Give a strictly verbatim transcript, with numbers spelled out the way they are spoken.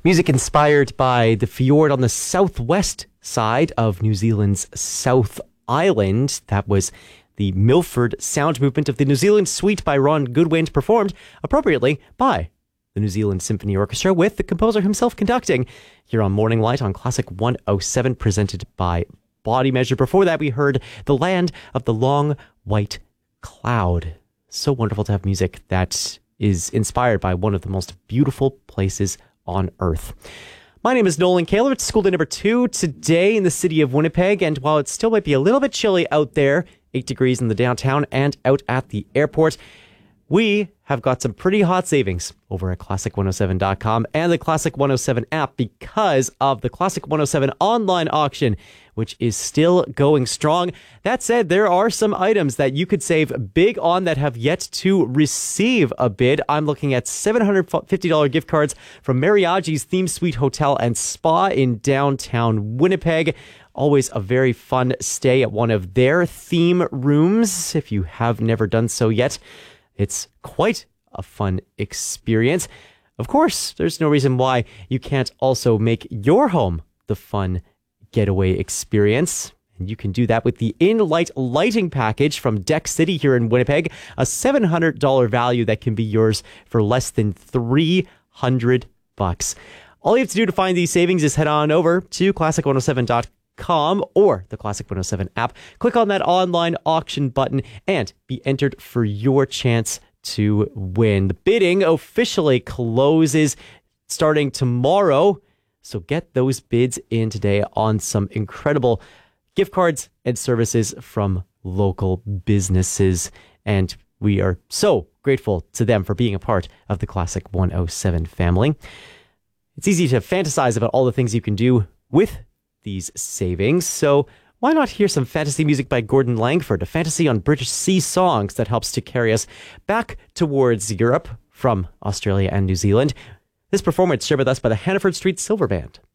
Music inspired by the fjord on the southwest side of New Zealand's South Island. That was the Milford Sound Movement of the New Zealand Suite by Ron Goodwin, performed appropriately by the New Zealand Symphony Orchestra, with the composer himself conducting, here on Morning Light on Classic one oh seven, presented by Body Measure. Before that, we heard The Land of the Long White Cloud. So wonderful to have music that is inspired by one of the most beautiful places on Earth. My name is Nolan Kaler. It's school day number two today in the city of Winnipeg, and while it still might be a little bit chilly out there, eight degrees in the downtown and out at the airport, we have got some pretty hot savings over at classic one oh seven dot com and the Classic one oh seven app because of the Classic one oh seven online auction, which is still going strong. That said, there are some items that you could save big on that have yet to receive a bid. I'm looking at seven hundred fifty dollars gift cards from Mariachi's Theme Suite Hotel and Spa in downtown Winnipeg. Always a very fun stay at one of their theme rooms if you have never done so yet. It's quite a fun experience. Of course, there's no reason why you can't also make your home the fun getaway experience. And you can do that with the In-Light lighting package from Deck City here in Winnipeg, a seven hundred dollars value that can be yours for less than three hundred bucks. All you have to do to find these savings is head on over to classic one oh seven dot com or the Classic one oh seven app. Click on that online auction button and be entered for your chance to win. The bidding officially closes starting tomorrow, so get those bids in today on some incredible gift cards and services from local businesses. And we are so grateful to them for being a part of the Classic one oh seven family. It's easy to fantasize about all the things you can do with these savings, so why not hear some fantasy music by Gordon Langford, a fantasy on British sea songs that helps to carry us back towards Europe from Australia and New Zealand. This performance shared with us by the Hannaford Street Silver Band.